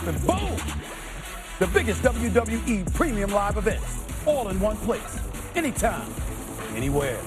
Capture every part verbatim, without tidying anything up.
and boom! The biggest W W E premium live events, all in one place, anytime, anywhere.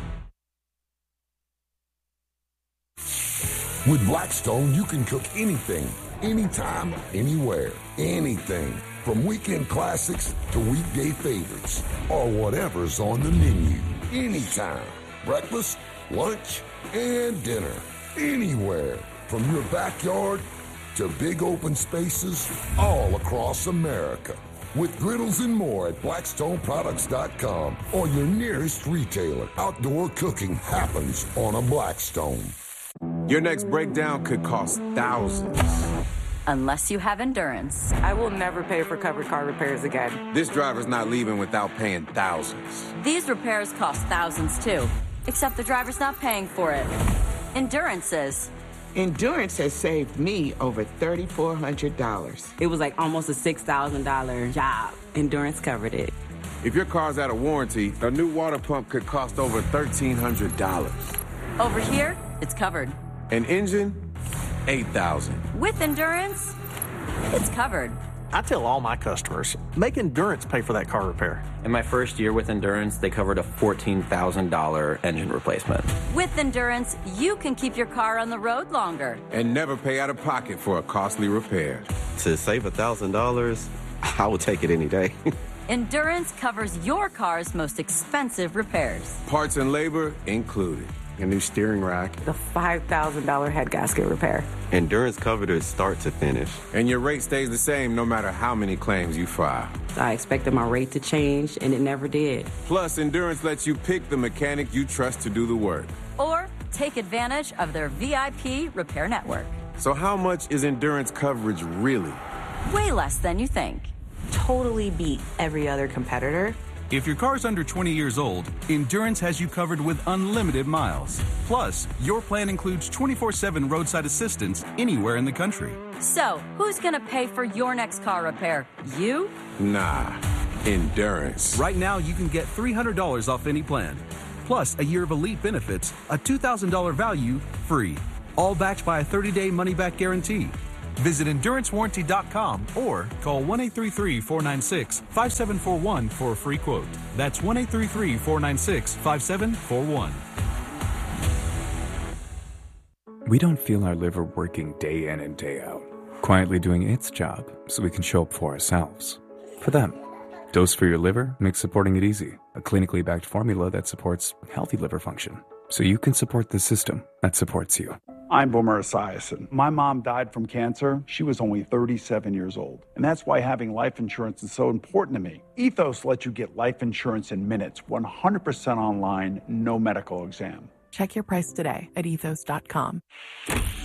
With Blackstone, you can cook anything, anytime, anywhere. Anything. From weekend classics to weekday favorites, or whatever's on the menu. Anytime. Breakfast, lunch, and dinner. Anywhere. From your backyard to big open spaces all across America. With griddles and more at blackstone products dot com or your nearest retailer. Outdoor cooking happens on a Blackstone. Your next breakdown could cost thousands. Unless you have Endurance. I will never pay for covered car repairs again. This driver's not leaving without paying thousands. These repairs cost thousands too, except the driver's not paying for it. Endurance is. Endurance has saved me over three thousand four hundred dollars. It was like almost a six thousand dollars job. Endurance covered it. If your car's out of warranty, a new water pump could cost over thirteen hundred dollars. Over here, it's covered. An engine, eight thousand dollars. With Endurance, it's covered. I tell all my customers, make Endurance pay for that car repair. In my first year with Endurance, they covered a fourteen thousand dollars engine replacement. With Endurance, you can keep your car on the road longer. And never pay out of pocket for a costly repair. To save one thousand dollars, I would take it any day. Endurance covers your car's most expensive repairs. Parts and labor included. A new steering rack. The five thousand dollars head gasket repair. Endurance covered it start to finish. And your rate stays the same no matter how many claims you file. I expected my rate to change, and it never did. Plus, Endurance lets you pick the mechanic you trust to do the work. Or take advantage of their V I P repair network. So how much is Endurance coverage really? Way less than you think. Totally beat every other competitor. If your car's under twenty years old, Endurance has you covered with unlimited miles. Plus, your plan includes twenty-four seven roadside assistance anywhere in the country. So, who's going to pay for your next car repair? You? Nah, Endurance. Right now, you can get three hundred dollars off any plan. Plus, a year of elite benefits, a two thousand dollars value, free. All backed by a thirty-day money-back guarantee. Visit endurance warranty dot com or call one eight three three, four nine six, five seven four one for a free quote. That's one eight three three, four nine six, five seven four one. We don't feel our liver working day in and day out, quietly doing its job so we can show up for ourselves. For them, Dose for Your Liver makes supporting it easy, a clinically backed formula that supports healthy liver function, so you can support the system that supports you. I'm Boomer Esiason. My mom died from cancer. She was only thirty-seven years old. And that's why having life insurance is so important to me. Ethos lets you get life insurance in minutes, one hundred percent online, no medical exam. Check your price today at ethos dot com.